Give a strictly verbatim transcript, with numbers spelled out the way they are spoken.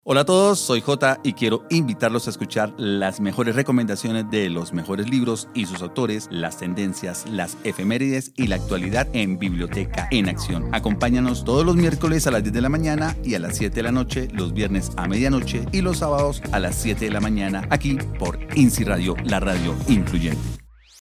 Hola a todos, soy Jota y quiero invitarlos a escuchar las mejores recomendaciones de los mejores libros y sus autores, las tendencias, las efemérides y la actualidad en Biblioteca en Acción. Acompáñanos todos los miércoles a las diez de la mañana y a las siete de la noche, los viernes a medianoche y los sábados a las siete de la mañana, aquí por INSI Radio, la radio incluyente.